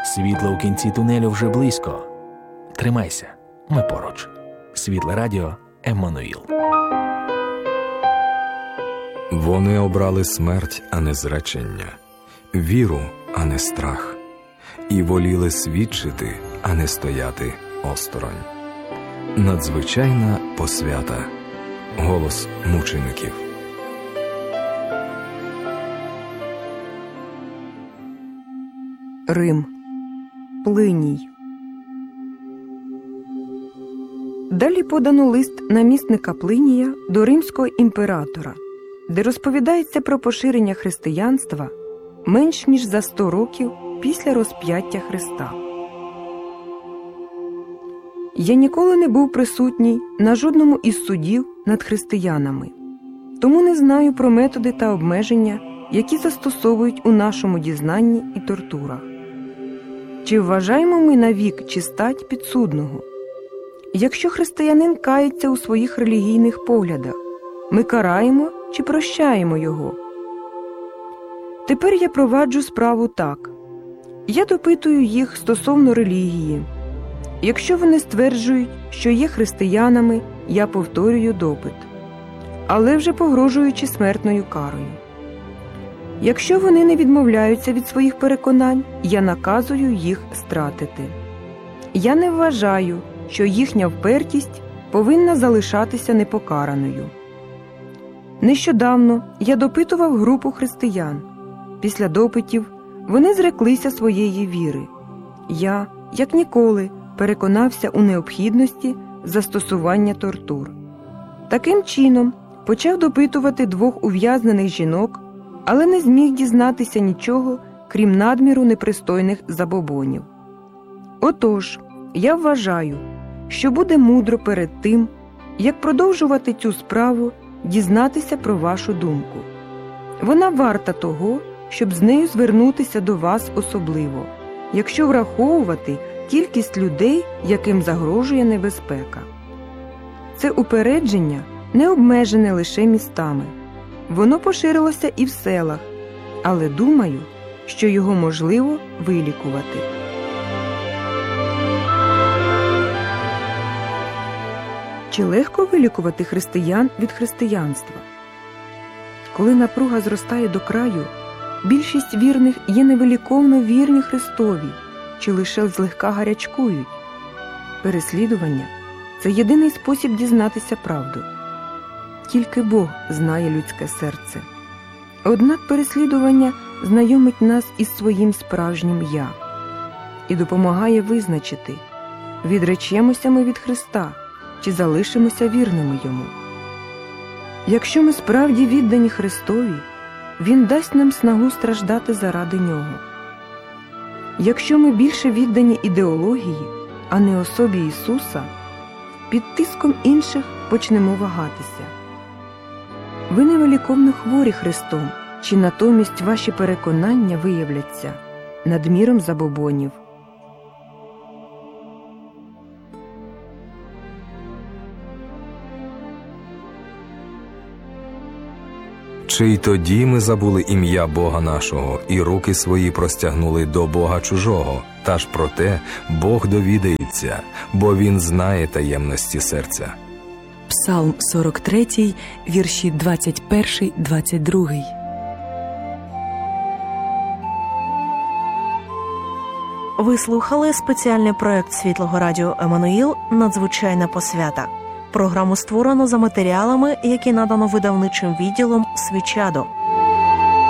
Світло у кінці тунелю вже близько. Тримайся, ми поруч. Світле радіо Еммануїл. Вони обрали смерть, а не зречення, віру, а не страх, і воліли свідчити, а не стояти осторонь. Надзвичайна посвята. Голос мучеників. Рим. Плиній. Далі подано лист намісника Плинія до римського імператора, де розповідається про поширення християнства менш ніж за 100 років після розп'яття Христа. Я ніколи не був присутній на жодному із судів над християнами, тому не знаю про методи та обмеження, які застосовують у нашому дізнанні і тортурах. Чи вважаємо ми на вік чи стать підсудного? Якщо християнин кається у своїх релігійних поглядах, ми караємо чи прощаємо його? Тепер я проваджу справу так. Я допитую їх стосовно релігії. Якщо вони стверджують, що є християнами, я повторюю допит, але вже погрожуючи смертною карою. Якщо вони не відмовляються від своїх переконань, я наказую їх стратити. Я не вважаю, що їхня впертість повинна залишатися непокараною. Нещодавно я допитував групу християн. Після допитів вони зреклися своєї віри. Я, як ніколи, переконався у необхідності застосування тортур. Таким чином, почав допитувати 2 ув'язнених жінок, але не зміг дізнатися нічого, крім надміру непристойних забобонів. Отож, я вважаю, що буде мудро перед тим, як продовжувати цю справу, дізнатися про вашу думку. Вона варта того, щоб з нею звернутися до вас особливо, якщо враховувати кількість людей, яким загрожує небезпека. Це упередження не обмежене лише містами. Воно поширилося і в селах, але думаю, що його можливо вилікувати. Чи легко вилікувати християн від християнства? Коли напруга зростає до краю, більшість вірних є невиліковно вірні Христові, чи лише злегка гарячкують. Переслідування – це єдиний спосіб дізнатися правду. Тільки Бог знає людське серце. Однак переслідування знайомить нас із своїм справжнім «я» і допомагає визначити, відречемося ми від Христа чи залишимося вірними Йому. Якщо ми справді віддані Христові, Він дасть нам снагу страждати заради Нього. Якщо ми більше віддані ідеології, а не особі Ісуса, під тиском інших почнемо вагатися. Ви невиліковно хворі Христом, чи натомість ваші переконання виявляться надміром забобонів. Чи й тоді ми забули ім'я Бога нашого і руки свої простягнули до Бога чужого? Та ж проте Бог довідається, бо Він знає таємності серця. Псалм 43, вірші 21-22. Ви слухали спеціальний проект Світлого радіо Еммануїл «Надзвичайна посвята». Програму створено за матеріалами, які надано видавничим відділом «Свічадо».